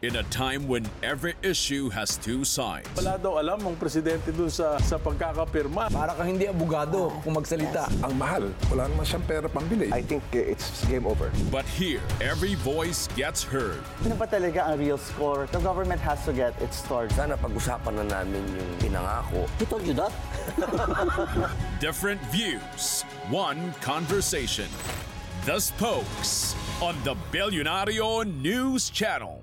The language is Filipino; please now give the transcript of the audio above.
In a time when every issue has two sides, Wala daw alam ang presidente dun sa pagkakapirma. Para kang hindi abogado kung magsalita. Ang mahal, wala naman siyang pera pambili. I think it's game over. but here, every voice gets heard. Ano ba talaga ang real score? The government has to get its start. Sana pag-usapan na namin yung pinangako. Who told you that? Different views, one conversation. The Spokes on the Billionario News Channel.